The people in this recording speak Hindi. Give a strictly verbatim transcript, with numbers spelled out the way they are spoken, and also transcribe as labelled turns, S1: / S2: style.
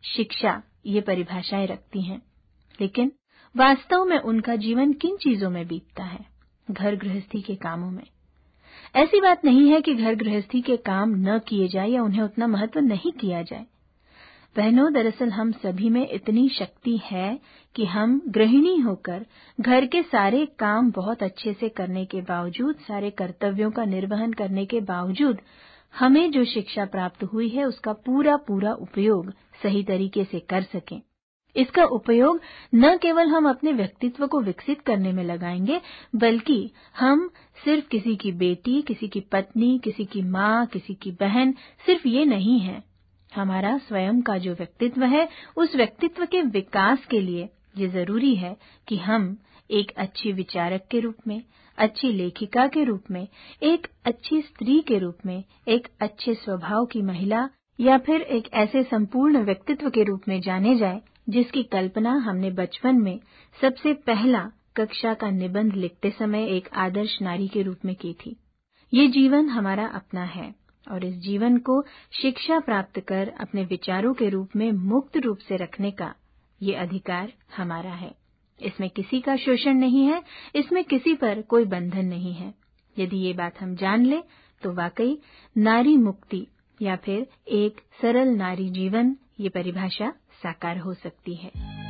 S1: शिक्षा ये परिभाषाएं रखती हैं, लेकिन वास्तव में उनका जीवन किन चीजों में बीतता है? घर गृहस्थी के कामों में। ऐसी बात नहीं है कि घर गृहस्थी के काम न किए जाए या उन्हें उतना महत्व नहीं किया जाए। बहनों, दरअसल हम सभी में इतनी शक्ति है कि हम गृहिणी होकर घर के सारे काम बहुत अच्छे से करने के बावजूद, सारे कर्तव्यों का निर्वहन करने के बावजूद, हमें जो शिक्षा प्राप्त हुई है उसका पूरा पूरा उपयोग सही तरीके से कर सकें। इसका उपयोग न केवल हम अपने व्यक्तित्व को विकसित करने में लगाएंगे, बल्कि हम सिर्फ किसी की बेटी, किसी की पत्नी, किसी की माँ, किसी की बहन, सिर्फ ये नहीं है। हमारा स्वयं का जो व्यक्तित्व है, उस व्यक्तित्व के विकास के लिए ये जरूरी है कि हम एक अच्छी विचारक के रूप में, अच्छी लेखिका के रूप में, एक अच्छी स्त्री के रूप में, एक अच्छे स्वभाव की महिला या फिर एक ऐसे संपूर्ण व्यक्तित्व के रूप में जाने जाए जिसकी कल्पना हमने बचपन में सबसे पहला कक्षा का निबंध लिखते समय एक आदर्श नारी के रूप में की थी। ये जीवन हमारा अपना है और इस जीवन को शिक्षा प्राप्त कर अपने विचारों के रूप में मुक्त रूप से रखने का ये अधिकार हमारा है। इसमें किसी का शोषण नहीं है, इसमें किसी पर कोई बंधन नहीं है। यदि ये बात हम जान लें तो वाकई नारी मुक्ति या फिर एक सरल नारी जीवन ये परिभाषा साकार हो सकती है।